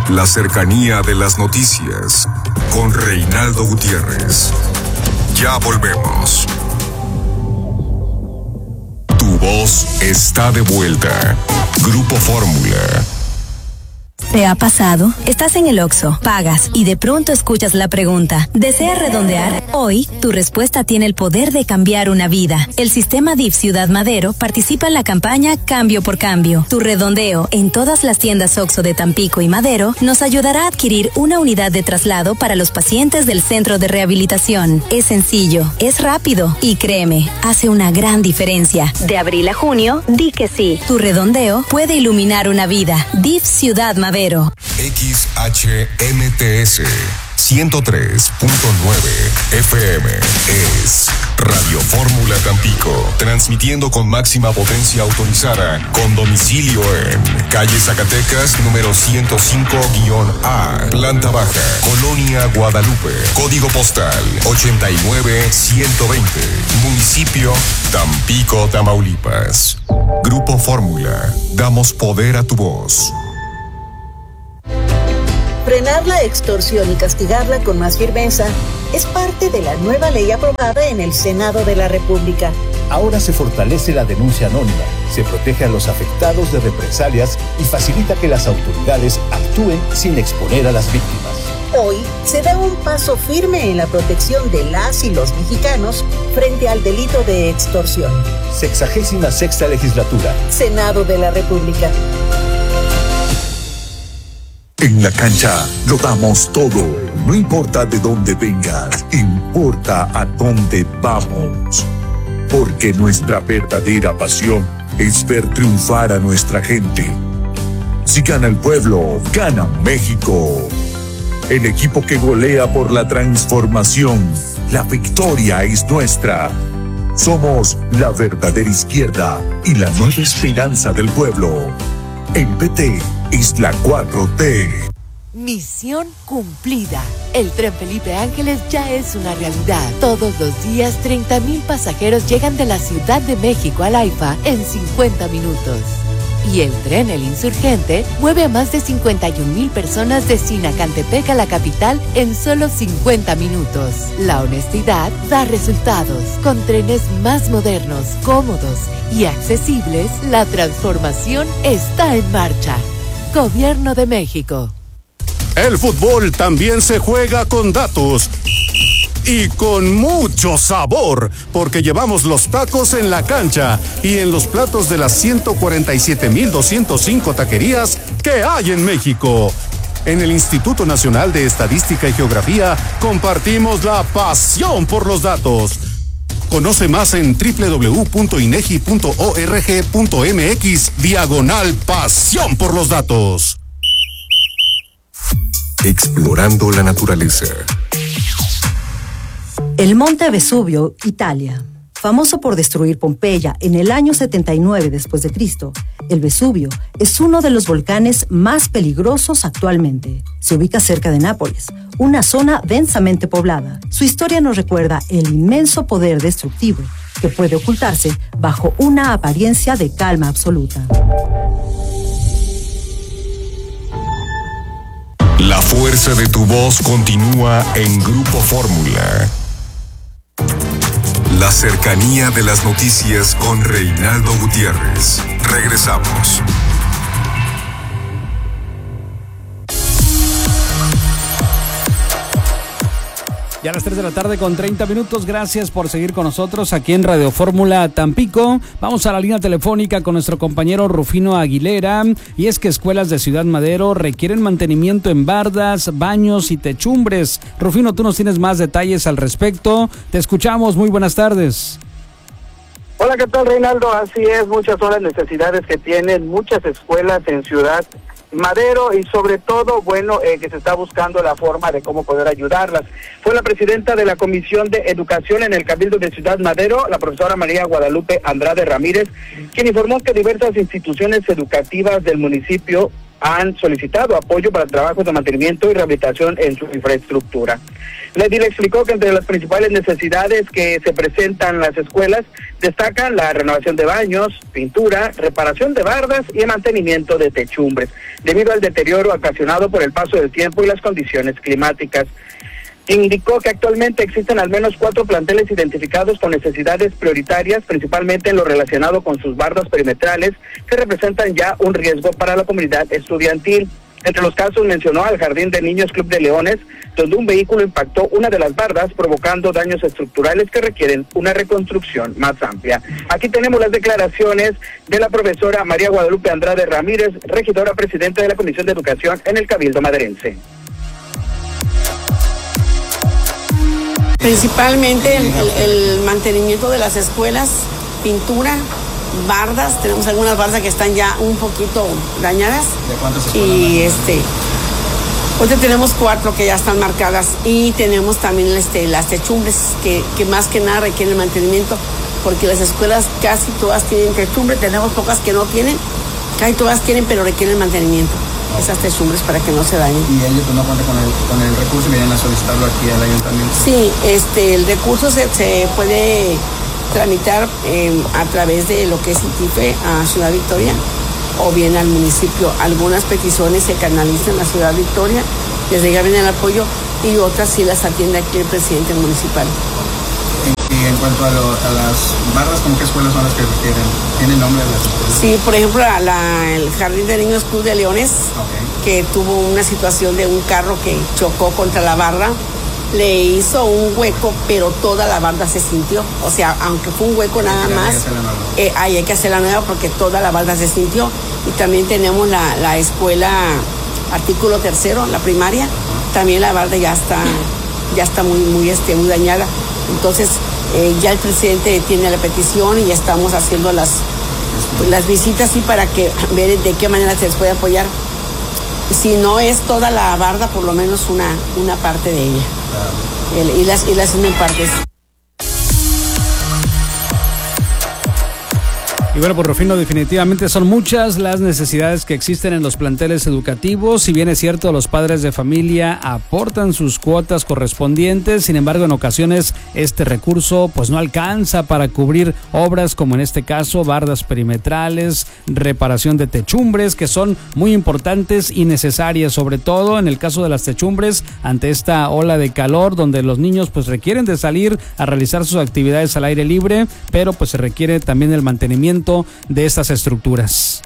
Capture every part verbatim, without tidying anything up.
La cercanía de las noticias con Reinaldo Gutiérrez. Ya volvemos. Tu voz está de vuelta. Grupo Fórmula. ¿Te ha pasado? Estás en el Oxxo, pagas y de pronto escuchas la pregunta, ¿deseas redondear? Hoy, tu respuesta tiene el poder de cambiar una vida. El sistema D I F Ciudad Madero participa en la campaña Cambio por Cambio. Tu redondeo en todas las tiendas Oxxo de Tampico y Madero nos ayudará a adquirir una unidad de traslado para los pacientes del centro de rehabilitación. Es sencillo, es rápido y créeme, hace una gran diferencia. De abril a junio, di que sí. Tu redondeo puede iluminar una vida. D I F Ciudad Madero. X H M T S ciento tres punto nueve F M es Radio Fórmula Tampico, transmitiendo con máxima potencia autorizada, con domicilio en calle Zacatecas, número ciento cinco A, planta baja, Colonia Guadalupe, código postal ochenta y nueve ciento veinte, municipio Tampico, Tamaulipas. Grupo Fórmula, damos poder a tu voz. Frenar la extorsión y castigarla con más firmeza es parte de la nueva ley aprobada en el Senado de la República. Ahora se fortalece la denuncia anónima, se protege a los afectados de represalias y facilita que las autoridades actúen sin exponer a las víctimas. Hoy se da un paso firme en la protección de las y los mexicanos frente al delito de extorsión. Sexagésima sexta legislatura. Senado de la República. En la cancha lo damos todo, no importa de dónde vengas, importa a dónde vamos. Porque nuestra verdadera pasión es ver triunfar a nuestra gente. Si gana el pueblo, gana México. El equipo que golea por la transformación, la victoria es nuestra. Somos la verdadera izquierda y la nueva esperanza del pueblo. El P T es la cuatro T. Misión cumplida. El Tren Felipe Ángeles ya es una realidad. Todos los días, treinta mil pasajeros llegan de la Ciudad de México al AIFA en cincuenta minutos. Y el tren El Insurgente mueve a más de cincuenta y un mil personas de Sinacantepec a la capital en solo cincuenta minutos. La honestidad da resultados. Con trenes más modernos, cómodos y accesibles, la transformación está en marcha. Gobierno de México. El fútbol también se juega con datos y con mucho sabor, porque llevamos los tacos en la cancha y en los platos de las ciento cuarenta y siete mil doscientos cinco taquerías que hay en México. En el Instituto Nacional de Estadística y Geografía compartimos la pasión por los datos. Conoce más en doble u doble u doble u punto inegi punto org punto mx diagonal pasión por los datos. Explorando la naturaleza. El Monte Vesubio, Italia. Famoso por destruir Pompeya en el año setenta y nueve después de Cristo, el Vesubio es uno de los volcanes más peligrosos actualmente. Se ubica cerca de Nápoles, una zona densamente poblada. Su historia nos recuerda el inmenso poder destructivo que puede ocultarse bajo una apariencia de calma absoluta. La fuerza de tu voz continúa en Grupo Fórmula. La cercanía de las noticias con Reinaldo Gutiérrez. Regresamos. Ya a las tres de la tarde con treinta minutos, gracias por seguir con nosotros aquí en Radio Fórmula Tampico. Vamos a la línea telefónica con nuestro compañero Rufino Aguilera, y es que escuelas de Ciudad Madero requieren mantenimiento en bardas, baños y techumbres. Rufino, tú nos tienes más detalles al respecto. Te escuchamos, muy buenas tardes. Hola, ¿qué tal, Reinaldo? Así es, muchas son las necesidades que tienen muchas escuelas en Ciudad Madero y sobre todo, bueno, eh, que se está buscando la forma de cómo poder ayudarlas. Fue la presidenta de la Comisión de Educación en el Cabildo de Ciudad Madero, la profesora María Guadalupe Andrade Ramírez, quien informó que diversas instituciones educativas del municipio han solicitado apoyo para trabajos de mantenimiento y rehabilitación en su infraestructura. La edil explicó que entre las principales necesidades que se presentan en las escuelas destacan la renovación de baños, pintura, reparación de bardas y el mantenimiento de techumbres, debido al deterioro ocasionado por el paso del tiempo y las condiciones climáticas. Indicó que actualmente existen al menos cuatro planteles identificados con necesidades prioritarias, principalmente en lo relacionado con sus bardas perimetrales, que representan ya un riesgo para la comunidad estudiantil. Entre los casos mencionó al Jardín de Niños Club de Leones, donde un vehículo impactó una de las bardas, provocando daños estructurales que requieren una reconstrucción más amplia. Aquí tenemos las declaraciones de la profesora María Guadalupe Andrade Ramírez, regidora presidenta de la Comisión de Educación en el Cabildo Maderense. Principalmente el, el, el mantenimiento de las escuelas, pintura, bardas, tenemos algunas bardas que están ya un poquito dañadas. ¿De cuántas escuelas? Y este, ahorita tenemos cuatro que ya están marcadas y tenemos también este, las techumbres que, que más que nada requieren mantenimiento, porque las escuelas casi todas tienen techumbre, tenemos pocas que no tienen, casi todas tienen pero requieren mantenimiento. Esas techumbres para que no se dañen. ¿Y ellos pues, no cuentan con el, con el recurso y vienen a solicitarlo aquí al ayuntamiento? Sí, este, el recurso se, se puede tramitar eh, a través de lo que es I T I F E a Ciudad Victoria o bien al municipio. Algunas peticiones se canalizan a Ciudad Victoria, les llega bien el apoyo y otras sí las atiende aquí el presidente municipal. Y en cuanto a, lo, a las barras, ¿cómo qué escuelas son las que requieren? ¿Tienen nombre de las escuelas? Sí, por ejemplo, la, la, el Jardín de Niños Club de Leones, okay, que tuvo una situación de un carro que chocó contra la barra, le hizo un hueco, pero toda la barda se sintió. O sea, aunque fue un hueco nada más, eh, ahí hay que hacer la nueva porque toda la barda se sintió. Y también tenemos la, la escuela artículo tercero, la primaria, también la barda ya está, ya está muy, muy, este, muy dañada. Entonces, eh, ya el presidente tiene la petición y ya estamos haciendo las, las visitas sí, para que ver de qué manera se les puede apoyar. Si no es toda la barda, por lo menos una, una parte de ella. El, y las y las en partes. Y bueno, por Rufino, definitivamente son muchas las necesidades que existen en los planteles educativos. Si bien es cierto, los padres de familia aportan sus cuotas correspondientes, sin embargo, en ocasiones este recurso pues no alcanza para cubrir obras como en este caso, bardas perimetrales, reparación de techumbres, que son muy importantes y necesarias, sobre todo en el caso de las techumbres, ante esta ola de calor, donde los niños pues requieren de salir a realizar sus actividades al aire libre, pero pues se requiere también el mantenimiento de estas estructuras.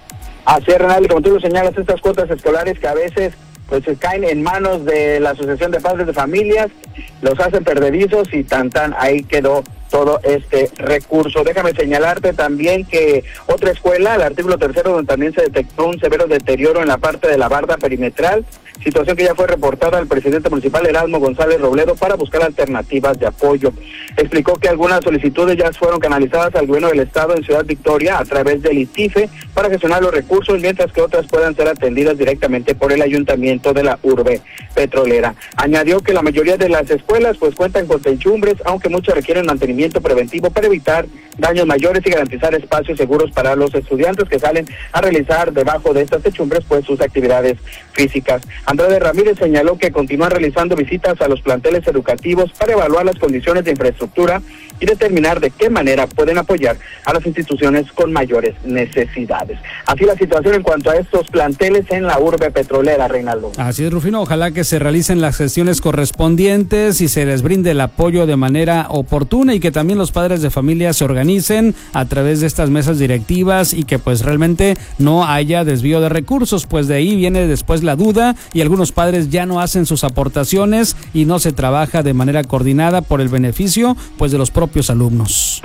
Así es, Renal, como tú lo señalas, estas cuotas escolares que a veces pues se caen en manos de la Asociación de Padres de Familias, los hacen perdedizos y tan tan ahí quedó todo este recurso. Déjame señalarte también que otra escuela, el artículo tercero, donde también se detectó un severo deterioro en la parte de la barda perimetral, situación que ya fue reportada al presidente municipal Erasmo González Robledo para buscar alternativas de apoyo. Explicó que algunas solicitudes ya fueron canalizadas al gobierno del estado en Ciudad Victoria a través del I T I F E para gestionar los recursos, mientras que otras puedan ser atendidas directamente por el ayuntamiento de la urbe petrolera. Añadió que la mayoría de las escuelas pues cuentan con techumbres, aunque muchas requieren mantenimiento preventivo para evitar daños mayores y garantizar espacios seguros para los estudiantes que salen a realizar debajo de estas techumbres pues sus actividades físicas. Andrade Ramírez señaló que continúan realizando visitas a los planteles educativos para evaluar las condiciones de infraestructura y determinar de qué manera pueden apoyar a las instituciones con mayores necesidades. Así la situación en cuanto a estos planteles en la urbe petrolera, Reinaldo. Así es, Rufino, ojalá que se realicen las gestiones correspondientes y se les brinde el apoyo de manera oportuna y que también los padres de familia se organicen a través de estas mesas directivas y que pues realmente no haya desvío de recursos, pues de ahí viene después la duda y algunos padres ya no hacen sus aportaciones y no se trabaja de manera coordinada por el beneficio pues de los propios alumnos.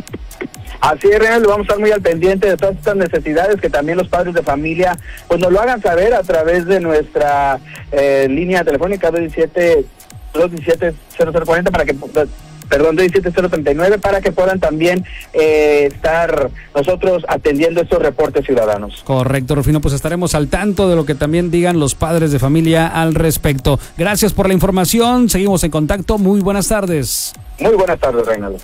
Así es, Real, vamos a estar muy al pendiente de todas estas necesidades, que también los padres de familia pues nos lo hagan saber a través de nuestra eh, línea telefónica dos diecisiete cero cero cuarenta para que perdón, dos diecisiete cero treinta y nueve para que puedan también eh, estar nosotros atendiendo estos reportes ciudadanos. Correcto, Rufino, pues estaremos al tanto de lo que también digan los padres de familia al respecto. Gracias por la información, seguimos en contacto, muy buenas tardes. Muy buenas tardes, Reinaldo.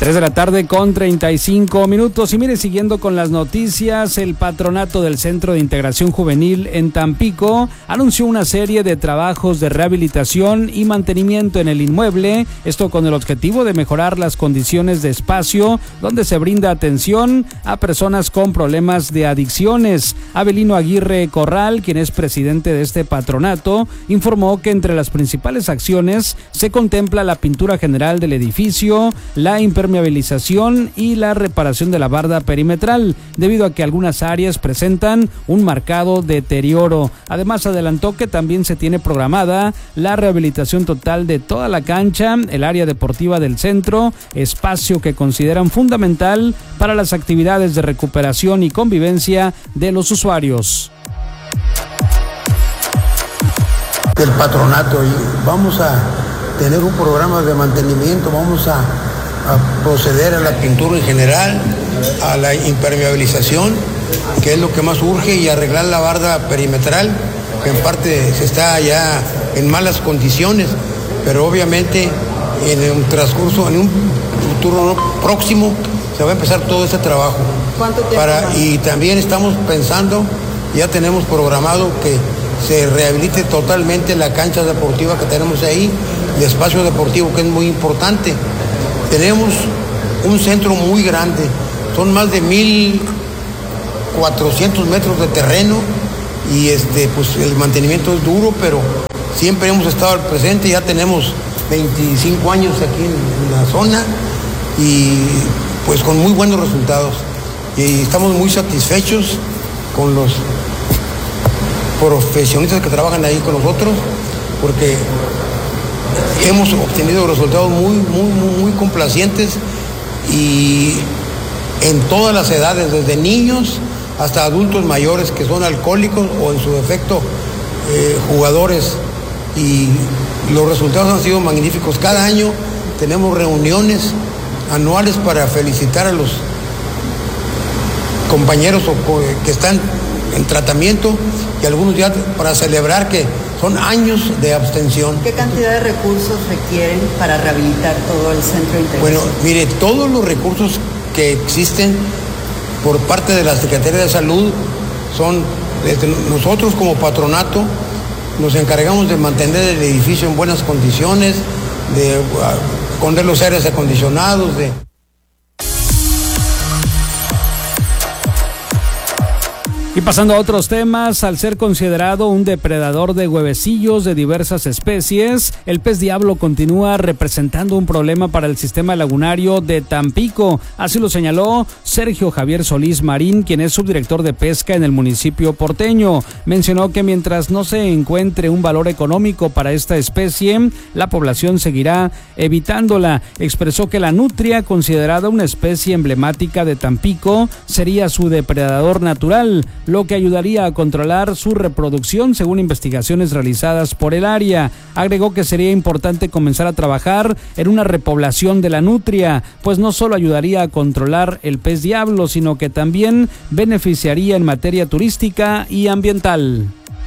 tres de la tarde con treinta y cinco minutos. Y mire, siguiendo con las noticias, el patronato del Centro de Integración Juvenil en Tampico anunció una serie de trabajos de rehabilitación y mantenimiento en el inmueble, esto con el objetivo de mejorar las condiciones de espacio donde se brinda atención a personas con problemas de adicciones. Abelino Aguirre Corral, quien es presidente de este patronato, informó que entre las principales acciones se contempla la pintura general del edificio, la impermeabilización y la reparación de la barda perimetral, debido a que algunas áreas presentan un marcado deterioro. Además, adelantó que también se tiene programada la rehabilitación total de toda la cancha, el área deportiva del centro, espacio que consideran fundamental para las actividades de recuperación y convivencia de los usuarios. Del patronato, y vamos a tener un programa de mantenimiento, vamos a a proceder a la pintura en general, a la impermeabilización, que es lo que más urge, y arreglar la barda perimetral, que en parte se está ya en malas condiciones, pero obviamente en un transcurso, en un futuro próximo, se va a empezar todo este trabajo. ¿Cuánto tiempo Para, más? y también estamos pensando, ya tenemos programado que se rehabilite totalmente la cancha deportiva que tenemos ahí, el espacio deportivo, que es muy importante. Tenemos un centro muy grande, son más de mil cuatrocientos metros de terreno, y este, pues el mantenimiento es duro, pero siempre hemos estado al presente. Ya tenemos veinticinco años aquí en la zona y pues con muy buenos resultados, y estamos muy satisfechos con los profesionistas que trabajan ahí con nosotros, porque hemos obtenido resultados muy, muy, muy, muy complacientes, y en todas las edades, desde niños hasta adultos mayores que son alcohólicos o en su defecto eh, jugadores, y los resultados han sido magníficos. Cada año tenemos reuniones anuales para felicitar a los compañeros que están en tratamiento, y algunos ya para celebrar que son años de abstención. ¿Qué cantidad de recursos requieren para rehabilitar todo el centro de integración? Bueno, mire, todos los recursos que existen por parte de la Secretaría de Salud son, desde nosotros como patronato nos encargamos de mantener el edificio en buenas condiciones, de uh, poner los aires acondicionados, de... Y pasando a otros temas, al ser considerado un depredador de huevecillos de diversas especies, el pez diablo continúa representando un problema para el sistema lagunario de Tampico. Así lo señaló Sergio Javier Solís Marín, quien es subdirector de pesca en el municipio porteño. Mencionó que mientras no se encuentre un valor económico para esta especie, la población seguirá evitándola. Expresó que la nutria, considerada una especie emblemática de Tampico, sería su depredador natural, lo que ayudaría a controlar su reproducción según investigaciones realizadas por el área. Agregó que sería importante comenzar a trabajar en una repoblación de la nutria, pues no solo ayudaría a controlar el pez diablo, sino que también beneficiaría en materia turística y ambiental.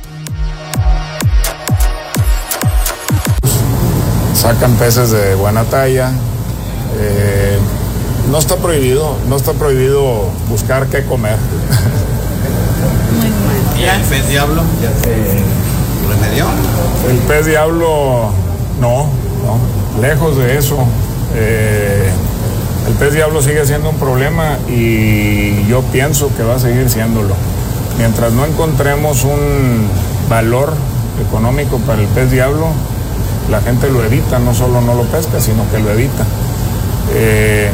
Sacan peces de buena talla. Eh, no está prohibido, no está prohibido buscar qué comer. ¿Y el pez diablo ya se remedió? El pez diablo, no, no, lejos de eso. Eh, el pez diablo sigue siendo un problema, y yo pienso que va a seguir siéndolo. Mientras no encontremos un valor económico para el pez diablo, la gente lo evita, no solo no lo pesca, sino que lo evita. Eh,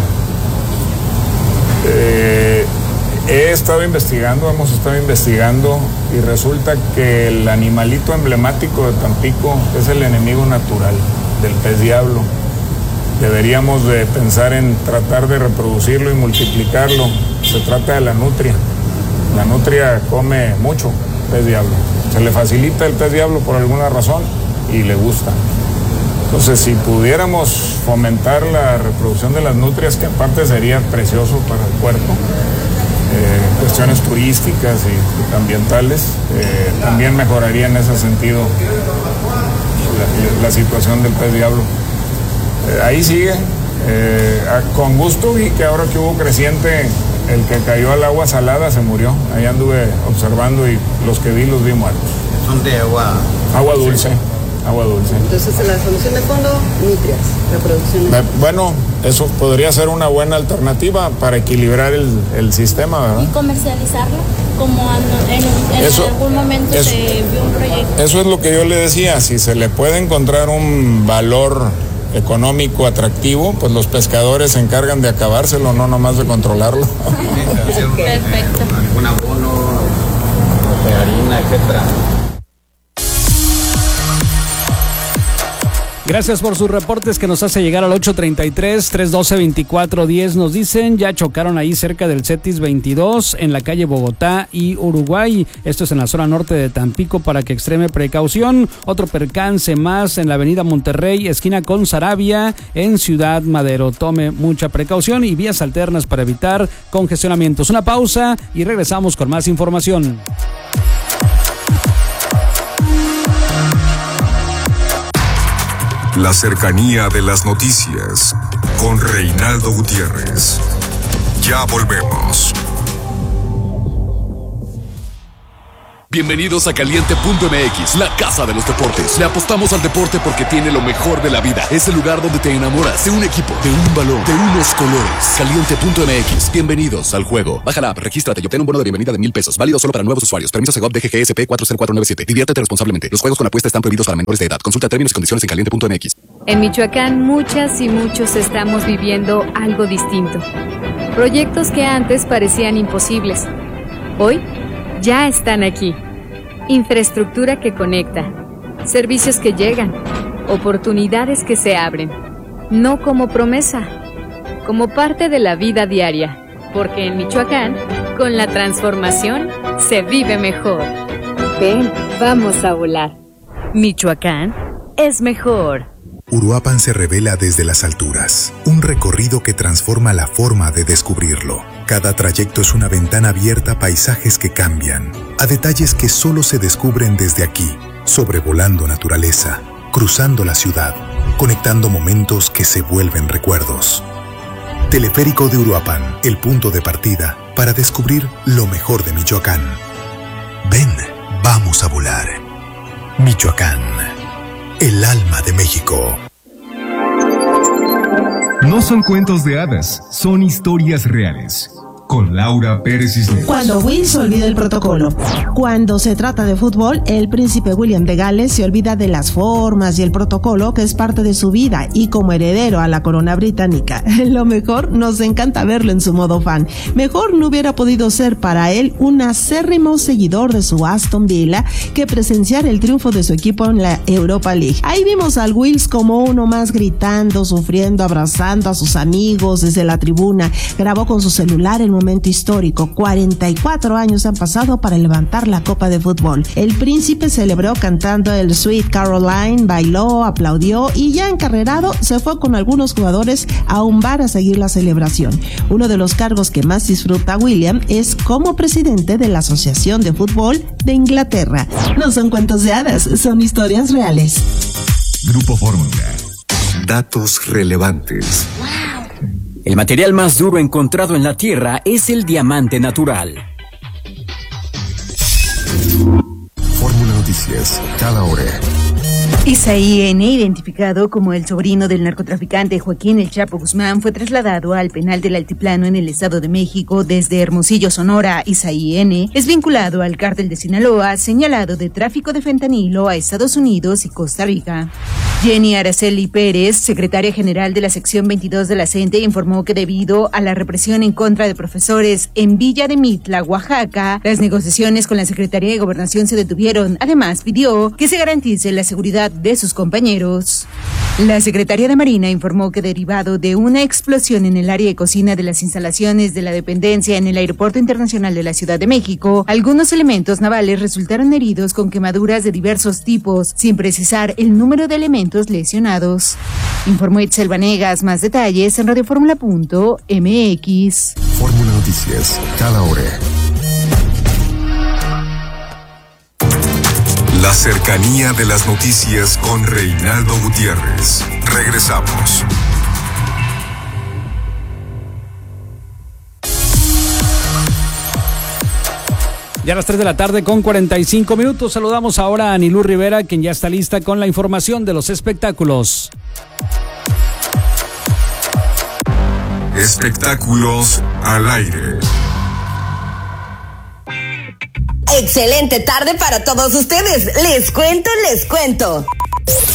eh, He estado investigando, hemos estado investigando, y resulta que el animalito emblemático de Tampico es el enemigo natural del pez diablo. Deberíamos de pensar en tratar de reproducirlo y multiplicarlo. Se trata de la nutria. La nutria come mucho pez diablo. Se le facilita el pez diablo por alguna razón y le gusta. Entonces, si pudiéramos fomentar la reproducción de las nutrias, que aparte sería precioso para el cuerpo, Eh, cuestiones turísticas y ambientales, eh, también mejoraría en ese sentido la, la situación del pez diablo. Eh, ahí sigue, Eh, con gusto vi que ahora que hubo creciente, el que cayó al agua salada se murió. Ahí anduve observando y los que vi los vi muertos. Son de agua... Agua dulce. Agua dulce. Entonces, en la solución de fondo, nutrias, la producción. Eh, bueno, eso podría ser una buena alternativa para equilibrar el, el sistema, ¿verdad? ¿Y comercializarlo? Como en, en eso, algún momento eso, se vio un proyecto. Eso es lo que yo le decía, si se le puede encontrar un valor económico atractivo, pues los pescadores se encargan de acabárselo, no nomás de controlarlo. Perfecto. Algún abono de harina, etcétera. Gracias por sus reportes que nos hace llegar al ocho treinta y tres, trescientos doce, veinticuatro diez. Nos dicen, ya chocaron ahí cerca del CETIS veintidós en la calle Bogotá y Uruguay. Esto es en la zona norte de Tampico para que extreme precaución. Otro percance más en la avenida Monterrey, esquina con Saravia en Ciudad Madero. Tome mucha precaución y vías alternas para evitar congestionamientos. Una pausa y regresamos con más información. La cercanía de las noticias con Reinaldo Gutiérrez. Ya volvemos. Bienvenidos a Caliente punto M X, la casa de los deportes. Le apostamos al deporte porque tiene lo mejor de la vida. Es el lugar donde te enamoras de un equipo, de un balón, de unos colores. Caliente punto M X, bienvenidos al juego. Baja la app, regístrate y obtén un bono de bienvenida de mil pesos. Válido solo para nuevos usuarios. Permiso Segov D G G S P cuatro cero cuatro nueve siete. Diviértete responsablemente. Los juegos con apuesta están prohibidos para menores de edad. Consulta términos y condiciones en Caliente punto M X. En Michoacán, muchas y muchos estamos viviendo algo distinto. Proyectos que antes parecían imposibles. Hoy ya están aquí. Infraestructura que conecta, servicios que llegan, oportunidades que se abren. No como promesa, como parte de la vida diaria. Porque en Michoacán, con la transformación, se vive mejor. Ven, vamos a volar. Michoacán es mejor. Uruapan se revela desde las alturas, un recorrido que transforma la forma de descubrirlo. Cada trayecto es una ventana abierta a paisajes que cambian, a detalles que solo se descubren desde aquí, sobrevolando naturaleza, cruzando la ciudad, conectando momentos que se vuelven recuerdos. Teleférico de Uruapan, el punto de partida para descubrir lo mejor de Michoacán. Ven, vamos a volar. Michoacán. El alma de México. No son cuentos de hadas, son historias reales. Con Laura Pérez Cisneros. Cuando Will se olvida el protocolo. Cuando se trata de fútbol, el príncipe William de Gales se olvida de las formas y el protocolo que es parte de su vida y como heredero a la corona británica. Lo mejor, nos encanta verlo en su modo fan. Mejor no hubiera podido ser para él un acérrimo seguidor de su Aston Villa que presenciar el triunfo de su equipo en la Europa League. Ahí vimos al Wills como uno más gritando, sufriendo, abrazando a sus amigos desde la tribuna. Grabó con su celular el momento histórico. cuarenta y cuatro años han pasado para levantar la copa de fútbol. El príncipe celebró cantando el Sweet Caroline, bailó, aplaudió y ya encarrerado se fue con algunos jugadores a un bar a seguir la celebración. Uno de los cargos que más disfruta William es como presidente de la Asociación de Fútbol de Inglaterra. No son cuentos de hadas, son historias reales. Grupo Fórmula. Datos relevantes. El material más duro encontrado en la Tierra es el diamante natural. Fórmula Noticias, cada hora. Isaí N., identificado como el sobrino del narcotraficante Joaquín El Chapo Guzmán, fue trasladado al penal del Altiplano en el Estado de México desde Hermosillo, Sonora. Isaí N. es vinculado al cártel de Sinaloa, señalado de tráfico de fentanilo a Estados Unidos y Costa Rica. Jenny Araceli Pérez, secretaria general de la sección veintidós de la CENTE, informó que debido a la represión en contra de profesores en Villa de Mitla, Oaxaca, las negociaciones con la Secretaría de Gobernación se detuvieron. Además, pidió que se garantice la seguridad de sus compañeros. La Secretaría de Marina informó que derivado de una explosión en el área de cocina de las instalaciones de la dependencia en el Aeropuerto Internacional de la Ciudad de México, algunos elementos navales resultaron heridos con quemaduras de diversos tipos, sin precisar el número de elementos lesionados. Informó Itzel Vanegas. Más detalles en radioformula punto m x. Fórmula Noticias, cada hora. La cercanía de las noticias con Reinaldo Gutiérrez. Regresamos. Ya a las tres de la tarde con cuarenta y cinco minutos. Saludamos ahora a Anilú Rivera, quien ya está lista con la información de los espectáculos. Espectáculos al aire. Excelente tarde para todos ustedes. Les cuento, les cuento.